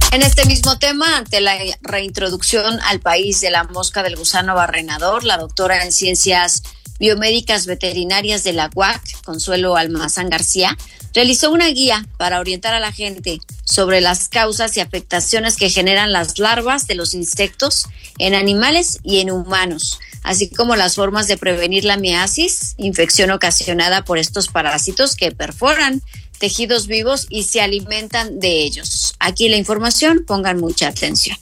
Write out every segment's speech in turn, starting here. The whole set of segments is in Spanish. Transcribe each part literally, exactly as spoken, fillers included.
En este mismo tema, ante la reintroducción al país de la mosca del gusano barrenador, la doctora en Ciencias Biomédicas Veterinarias de la U A C, Consuelo Almazán García, realizó una guía para orientar a la gente sobre las causas y afectaciones que generan las larvas de los insectos en animales y en humanos, así como las formas de prevenir la miasis, infección ocasionada por estos parásitos que perforan tejidos vivos y se alimentan de ellos. Aquí la información, pongan mucha atención.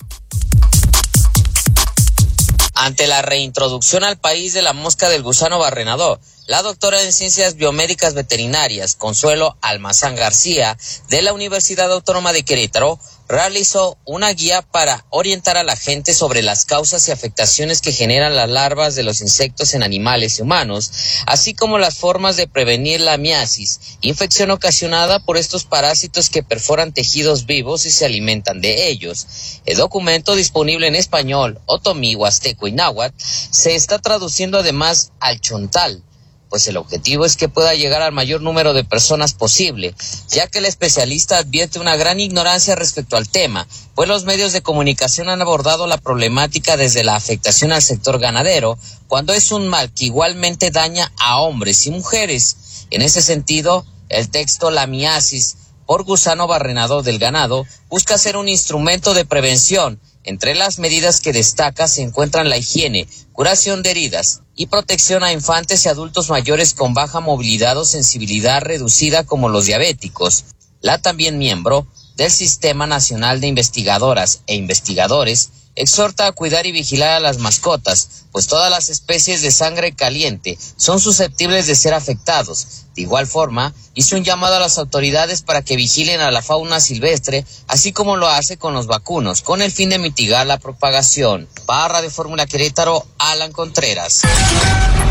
Ante la reintroducción al país de la mosca del gusano barrenador, la doctora en Ciencias Biomédicas Veterinarias, Consuelo Almazán García, de la Universidad Autónoma de Querétaro, realizó una guía para orientar a la gente sobre las causas y afectaciones que generan las larvas de los insectos en animales y humanos, así como las formas de prevenir la miasis, infección ocasionada por estos parásitos que perforan tejidos vivos y se alimentan de ellos. El documento, disponible en español, otomí, huasteco y náhuatl, se está traduciendo además al chontal, pues el objetivo es que pueda llegar al mayor número de personas posible, ya que el especialista advierte una gran ignorancia respecto al tema, pues los medios de comunicación han abordado la problemática desde la afectación al sector ganadero, cuando es un mal que igualmente daña a hombres y mujeres. En ese sentido, el texto La miasis por gusano barrenador del ganado busca ser un instrumento de prevención. Entre las medidas que destaca se encuentran la higiene, curación de heridas y protección a infantes y adultos mayores con baja movilidad o sensibilidad reducida como los diabéticos. La también miembro del Sistema Nacional de Investigadoras e Investigadores exhorta a cuidar y vigilar a las mascotas, pues todas las especies de sangre caliente son susceptibles de ser afectados. De igual forma, hizo un llamado a las autoridades para que vigilen a la fauna silvestre, así como lo hace con los vacunos, con el fin de mitigar la propagación. Para Radio Fórmula Querétaro, Alan Contreras.